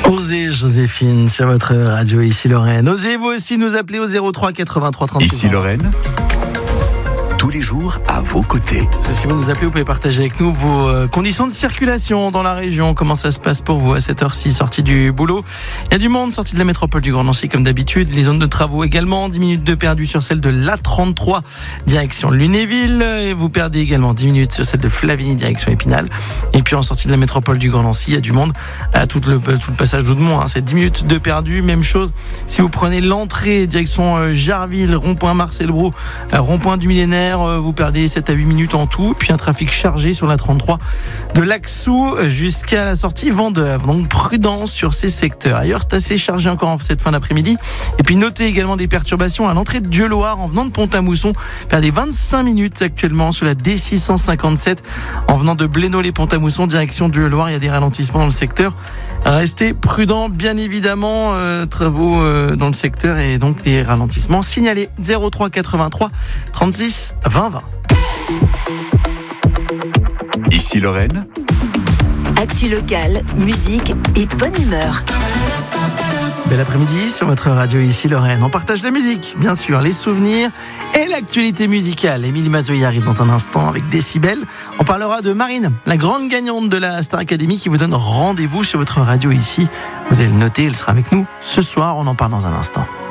Osez Joséphine sur votre radio Ici Lorraine. Osez vous aussi nous appeler au 03 83 36. Ici Lorraine, tous les jours à vos côtés. Si vous nous appelez, vous pouvez partager avec nous vos conditions de circulation dans la région. Comment ça se passe pour vous à cette heure-ci, sortie du boulot? Il y a du monde sorti de la métropole du Grand Nancy comme d'habitude. Les zones de travaux également. 10 minutes de perdu sur celle de l'A33 direction Lunéville. Et vous perdez également 10 minutes sur celle de Flavigny direction Épinal. Et puis en sortie de la métropole du Grand Nancy, il y a du monde à tout le passage d'Oudemont. C'est 10 minutes de perdu. Même chose si vous prenez l'entrée direction Jarville, rond-point Marcel Brou, rond-point du Millénaire. Vous perdez 7 à 8 minutes en tout, puis un trafic chargé sur la 33 de Laxou jusqu'à la sortie Vendœuvre. Donc prudence sur ces secteurs. Ailleurs, c'est assez chargé encore en cette fin d'après-midi. Et puis notez également des perturbations à l'entrée de Dieu-Loire en venant de Pont-à-Mousson. Vous perdez 25 minutes actuellement sur la D657 en venant de Blénod-les-Pont-à-Mousson direction Dieu-Loire. Il y a des ralentissements dans le secteur. Restez prudents, bien évidemment. Travaux dans le secteur et donc des ralentissements signalés. 03 83 36 20 20. Ici Lorraine, actu locale, musique et bonne humeur. Bel après-midi sur votre radio Ici Lorraine. On partage la musique, bien sûr, les souvenirs et l'actualité musicale. Émilie Mazoyer arrive dans un instant avec Décibel. On parlera de Marine, la grande gagnante de la Star Academy qui vous donne rendez-vous sur votre radio ici. Vous allez le noter, elle sera avec nous ce soir. On en parle dans un instant.